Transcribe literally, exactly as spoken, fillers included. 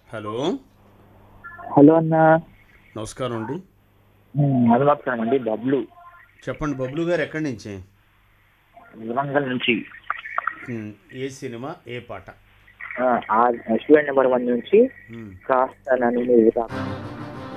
Hello. Hello అన్న. నమస్కారం అండి. అది నమస్కారం అండి. బబ్లు. చెప్పండి బబ్లు గారు, ఎక్కడి నుంచి? వరంగల్ నుంచి. ఉమ్, ఏ సినిమా, ఏ పాట? స్టూడెంట్ నెంబర్ వన్ నుంచి కాస్త నన్ను ఎదురా.